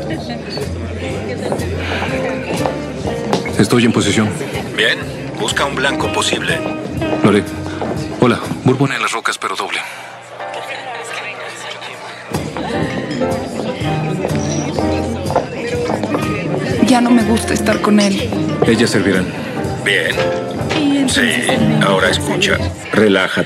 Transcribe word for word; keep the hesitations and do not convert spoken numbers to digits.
Estoy en posición. Bien, busca un blanco posible. Lo haré. Hola, Bourbon en las rocas, pero doble. Ya no me gusta estar con él. Ellas servirán. Bien. Sí, ahora escucha. Relájate.